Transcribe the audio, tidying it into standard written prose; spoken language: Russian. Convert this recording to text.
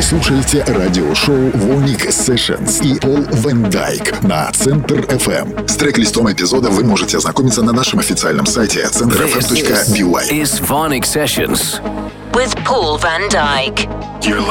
слушаете радиошоу VONYC Sessions и Пол Ван Дайк на Центр FM. С трек-листом эпизода вы можете ознакомиться на нашем официальном сайте centerfm.by. This is VONYC Sessions with Paul Van Dyk. You're